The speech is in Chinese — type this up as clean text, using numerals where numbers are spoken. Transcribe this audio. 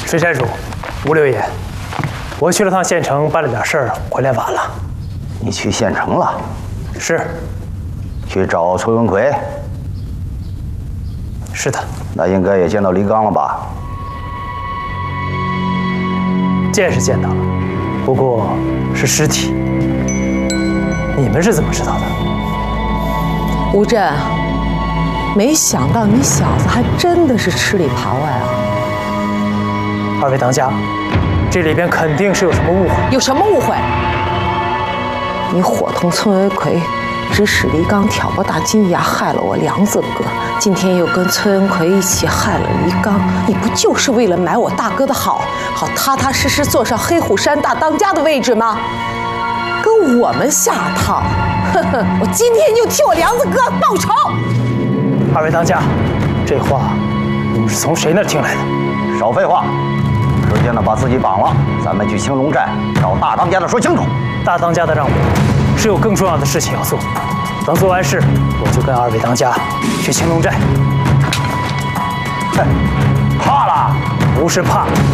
水寨主，吴六爷，我去了趟县城，办了点事儿，回来晚了。 你去县城了？ 是。 去找崔文奎？ 是的。 那应该也见到黎刚了吧？ 见是见到了，不过是尸体。你们是怎么知道的？ 吴震，没想到你小子还真的是吃里扒外啊！ 二位当家，这里边肯定是有什么误会。 有什么误会？你伙同崔文奎，指使黎刚挑拨大金牙，害了我梁子哥。今天又跟崔文奎一起害了黎刚，你不就是为了买我大哥的好，好踏踏实实坐上黑虎山大当家的位置吗？跟我们下套，呵呵，我今天就替我梁子哥报仇。 二位当家，这话你们是从谁那儿听来的？ 少废话，时间呢把自己绑了，咱们去青龙寨找大当家的说清楚。 大当家的让我是有更重要的事情要做，等做完事，我就跟二位当家去青龙寨。 哼，怕了？ 不是怕，